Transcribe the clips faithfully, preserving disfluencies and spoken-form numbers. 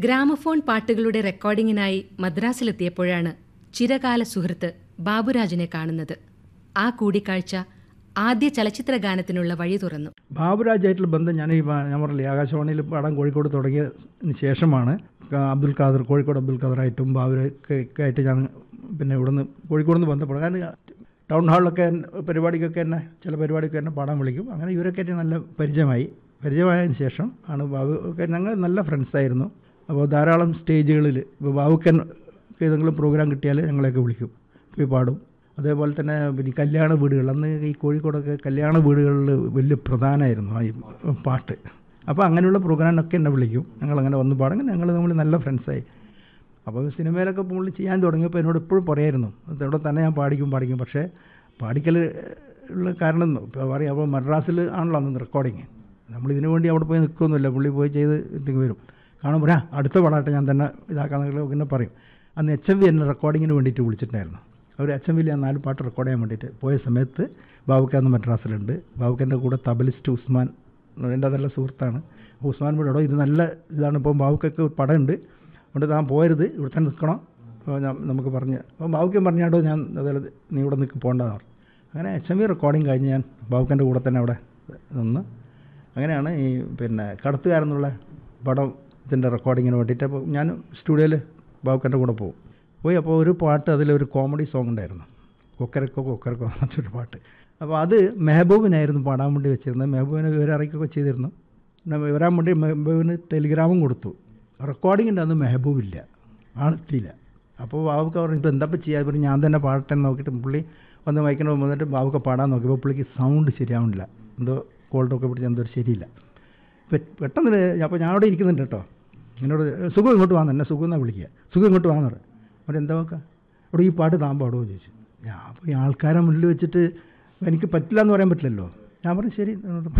Gramophone പാട്ടുകളുടെ റെക്കോർഡിങ്ങിനായി മദ്രാസിലെത്തിയപ്പോഴാണ് ചിരകാല സുഹൃത്ത് ബാബുരാജിനെ കാണുന്നത്. ആ കൂടിക്കാഴ്ച ആദ്യ ചലച്ചിത്ര ഗാനത്തിനുള്ള വഴി തുറന്നു. ബാബുരാജായിട്ടുള്ള ബന്ധം ഞാൻ ഈ ഞാൻ പറഞ്ഞില്ലേ ആകാശവാണിയിൽ പാടാൻ കോഴിക്കോട് തുടങ്ങിയതിന് ശേഷമാണ് അബ്ദുൽ ഖാദർ കോഴിക്കോട് അബ്ദുൽ ഖാദറായിട്ടും ബാബുരൊക്കെ ആയിട്ട് ഞാൻ പിന്നെ ഇവിടുന്ന് കോഴിക്കോട് നിന്ന് ബന്ധപ്പെടും. കാരണം ടൗൺ ഹാളിലൊക്കെ പരിപാടിക്കൊക്കെ എന്നെ ചില പരിപാടിക്ക് എന്നെ പാടാൻ വിളിക്കും. അങ്ങനെ ഇവരൊക്കെ ആയിട്ട് നല്ല പരിചയമായി. പരിചയമായതിന് ശേഷം ആണ് ബാബു ഒക്കെ ഞങ്ങൾ നല്ല ഫ്രണ്ട്സായിരുന്നു. അപ്പോൾ ധാരാളം സ്റ്റേജുകളിൽ ഇപ്പോൾ ബാബുക്കൻ ഏതെങ്കിലും പ്രോഗ്രാം കിട്ടിയാൽ ഞങ്ങളെയൊക്കെ വിളിക്കും, പോയി പാടും. അതേപോലെ തന്നെ പിന്നെ കല്യാണ വീടുകൾ, അന്ന് ഈ കോഴിക്കോടൊക്കെ കല്യാണ വീടുകളിൽ വലിയ പ്രധാനമായിരുന്നു ഈ പാട്ട്. അപ്പോൾ അങ്ങനെയുള്ള പ്രോഗ്രാമിനൊക്കെ എന്നെ വിളിക്കും. ഞങ്ങളങ്ങനെ വന്ന് പാടും. ഞങ്ങൾ നമ്മൾ നല്ല ഫ്രണ്ട്സായി. അപ്പോൾ സിനിമയിലൊക്കെ പുള്ളി ചെയ്യാൻ തുടങ്ങിയപ്പോൾ എന്നോട് എപ്പോഴും പറയായിരുന്നു ഇവിടെ തന്നെ ഞാൻ പാടിക്കും പാടിക്കും പക്ഷേ പാടിക്കൽ ഉള്ള കാരണം ഇപ്പോൾ പറയും. അപ്പോൾ മദ്രാസിൽ ആണല്ലോ അന്ന് റെക്കോർഡിങ്. നമ്മളിതിനു വേണ്ടി അവിടെ പോയി നിൽക്കുകയൊന്നുമില്ല. പുള്ളി പോയി ചെയ്ത് എന്തെങ്കിലും വരും. കാണുമ്പോൾ ആ അടുത്ത പാടാട്ടെ ഞാൻ തന്നെ ഇതാക്കാന്നൊക്കെ പിന്നെ പറയും. അന്ന് എച്ച് എം വി എന്നെ റെക്കോർഡിങ്ങിന് വേണ്ടിയിട്ട് വിളിച്ചിട്ടുണ്ടായിരുന്നു. അവർ എച്ച് എം വിയിൽ ഞാൻ നാല് പാട്ട് റെക്കോർഡ് ചെയ്യാൻ വേണ്ടിയിട്ട് പോയ സമയത്ത് ബാബുക്ക അന്ന് മദ്രാസിലുണ്ട്. ബാബുക്കൻ്റെ കൂടെ തബലിസ്റ്റ് ഉസ്മാൻ എൻ്റെ നല്ല സുഹൃത്താണ്. ഉസ്മാൻ വീടോ ഇത് നല്ല ഇതാണ്, ഇപ്പോൾ ബാബുക്കൊക്കെ പടമുണ്ട്, അതുകൊണ്ട് താൻ പോയരുത്, ഇവിടെ തന്നെ നിൽക്കണം. അപ്പോൾ ഞാൻ നമുക്ക് പറഞ്ഞ് അപ്പോൾ ബാബുക്കൻ പറഞ്ഞാടോ ഞാൻ അതായത് നീ ഇവിടെ നിൽക്ക് പോകേണ്ടതാണ് പറഞ്ഞു. അങ്ങനെ എച്ച് എം വി റെക്കോർഡിങ് കഴിഞ്ഞ് ഞാൻ ബാബുക്കൻ്റെ കൂടെ തന്നെ അവിടെ നിന്ന് അങ്ങനെയാണ് ഈ പിന്നെ കടത്തുകാരെന്നുള്ള പടത്തിൻ്റെ റെക്കോർഡിങ്ങിന് വേണ്ടിയിട്ട് അപ്പോൾ ഞാൻ സ്റ്റുഡിയോയിൽ ബാബുക്കൻ്റെ കൂടെ പോകും. പോയി അപ്പോൾ ഒരു പാട്ട് അതിലൊരു കോമഡി സോങ് ഉണ്ടായിരുന്നു, കൊക്കരക്കോ കൊക്കരക്കോ എന്നൊരു പാട്ട്. അപ്പോൾ അത് മെഹബൂബിനായിരുന്നു പാടാൻ വേണ്ടി വെച്ചിരുന്നത്. മെഹബൂബിനെ വിവരറിയിക്കുകയൊക്കെ ചെയ്തിരുന്നു. പിന്നെ വരാൻ വേണ്ടി മെഹബൂബിന് ടെലിഗ്രാമും കൊടുത്തു. റെക്കോർഡിങ്ങിൻ്റെ അന്ന് മെഹബൂബില്ല, ആളെത്തിയില്ല. അപ്പോൾ ബാബുക്ക പറഞ്ഞു ഇപ്പോൾ എന്താ ചെയ്യാൻ പറഞ്ഞു, ഞാൻ തന്നെ പാടട്ടെ എന്ന് നോക്കിയിട്ട് പുള്ളി വന്ന് വായിക്കണ വന്നിട്ട് ബാബുക്ക പാടാൻ നോക്കിയപ്പോൾ പുള്ളിക്ക് സൗണ്ട് ശരിയാവുന്നില്ല, എന്തോ കോൾഡൊക്കെ പിടിച്ച് എന്തോ ശരിയില്ല. പെട്ടെന്ന് അപ്പോൾ ഞാൻ അവിടെ ഇരിക്കുന്നുണ്ട് കേട്ടോ, എന്നോട് സുഖം ഇങ്ങോട്ട് വാന്ന്, എന്നെ സുഖം എന്നാണ് വിളിക്കുക, സുഖം ഇങ്ങോട്ട് വാന്ന് പറയും. അവിടെ എന്താ നോക്കുക അവിടെ ഈ പാട്ട് താൻ പാടുമോ ചോദിച്ചു. ഞാൻ അപ്പോൾ ഈ ആൾക്കാരെ മുന്നിൽ വെച്ചിട്ട് എനിക്ക് പറ്റില്ല എന്ന് പറയാൻ പറ്റില്ലല്ലോ. ഞാൻ പറഞ്ഞു ശരി.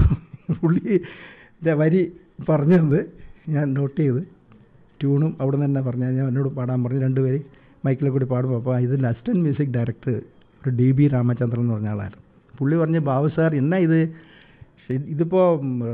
പുള്ളി വരി പറഞ്ഞത് ഞാൻ നോട്ട് ചെയ്ത് ട്യൂണും അവിടെ നിന്ന് തന്നെ പറഞ്ഞു ഞാൻ എന്നോട് പാടാൻ പറഞ്ഞു. രണ്ടുപേര് മൈക്കിൽ കൂടി പാടുമ്പോൾ അപ്പോൾ ഇതിൻ്റെ അസിസ്റ്റൻറ്റ് മ്യൂസിക് ഡയറക്ടർ ഒരു ഡി ബി രാമചന്ദ്രൻ എന്ന് പറഞ്ഞ ആളായിരുന്നു. പുള്ളി പറഞ്ഞ് ബാബു സാർ എന്നാ ഇത് ഇതിപ്പോൾ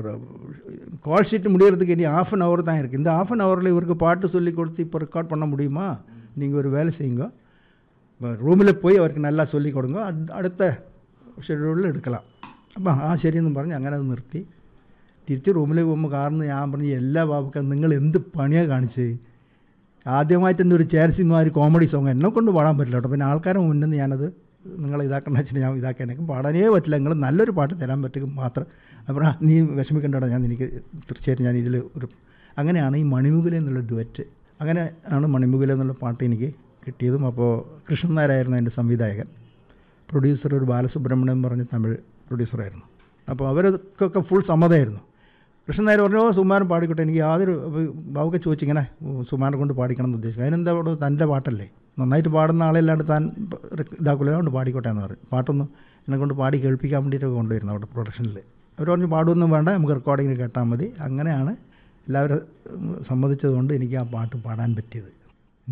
கால் ஷீட் முடிகிறதுக்கு இனி ஆஃப் அன் ஹவர் தான் இருக்குது. இந்த ஆஃப் அன் ஹவரில் இவருக்கு பாட்டு சொல்லி கொடுத்து இப்போ ரெக்கார்ட் பண்ண முடியுமா? நீங்கள் ஒரு வேலை செய்யுங்க, റൂമിൽ പോയി അവർക്ക് നല്ല சொல்லி കൊടുങ്ങോ, അടുത്ത ഷെഡ്യൂളിൽ എടുக்கலாம். അപ്പം ആ ശരിയെന്നും പറഞ്ഞ് അങ്ങനെ അത് നിർത്തി. തിരിച്ച് റൂമിൽ പോകുമ്പോൾ കാറിന് ഞാൻ പറഞ്ഞു എല്ലാ ബാബുക്ക നിങ്ങൾ എന്ത് പണിയാണ് കാണിച്ചത്, ആദ്യമായിട്ട് എന്തൊരു ചേർസിമാർ കോമഡി സോങ് എന്നെ കൊണ്ട് പാടാൻ പറ്റില്ല കേട്ടോ. പിന്നെ ആൾക്കാരെ മുന്നിൽ നിന്ന് ഞാനത് നിങ്ങൾ ഇതാക്കണ്ട വെച്ചിട്ട് ഞാൻ ഇതാക്കാനേക്കും പാടാനേ പറ്റില്ല, നിങ്ങൾ നല്ലൊരു പാട്ട് തരാൻ പറ്റും മാത്രം. അപ്പോൾ നീ വിഷമിക്കേണ്ടോ, ഞാൻ എനിക്ക് തീർച്ചയായിട്ടും ഞാൻ ഇതിൽ ഒരു അങ്ങനെയാണ് ഈ മണിമുകില എന്നുള്ള ഡുവറ്റ്, അങ്ങനെ ആണ് മണിമുകില എന്നുള്ള പാട്ട് എനിക്ക് കിട്ടിയതും. അപ്പോൾ കൃഷ്ണൻ നായരായിരുന്നു എൻ്റെ സംവിധായകൻ. പ്രൊഡ്യൂസർ ഒരു ബാലസുബ്രഹ്മണ്യം പറഞ്ഞ തമിഴ് പ്രൊഡ്യൂസറായിരുന്നു. അപ്പോൾ അവർക്കൊക്കെ ഫുൾ സമ്മതമായിരുന്നു. കൃഷ്ണൻ നായർ പറഞ്ഞോ സുമാരൻ പാടിക്കോട്ടെ, എനിക്ക് യാതൊരു ബാബുക്കെ ചോദിച്ചിങ്ങനെ സുമാരനെ കൊണ്ട് പാടിക്കണം എന്ന് ഉദ്ദേശിച്ചു. അതിനെന്താ അവിടെ തൻ്റെ പാട്ടല്ലേ, നന്നായിട്ട് പാടുന്ന ആളല്ലാണ്ട് താൻ ഇതാക്കില്ല, അതുകൊണ്ട് പാടിക്കോട്ടെ എന്ന് പറയും. പാട്ടൊന്നും എന്നെ കൊണ്ട് പാടി കേൾപ്പിക്കാൻ വേണ്ടിയിട്ടൊക്കെ കൊണ്ടുവരുന്നു അവിടെ പ്രൊഡക്ഷനിൽ. അവർ പറഞ്ഞു പാടുമൊന്നും വേണ്ട, നമുക്ക് റെക്കോർഡിങ്ങിന് കേട്ടാൽ മതി. അങ്ങനെയാണ് എല്ലാവരും സമ്മതിച്ചതുകൊണ്ട് എനിക്ക് ആ പാട്ട് പാടാൻ പറ്റിയത്.